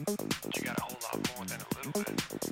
But you got a whole lot more than a little bit.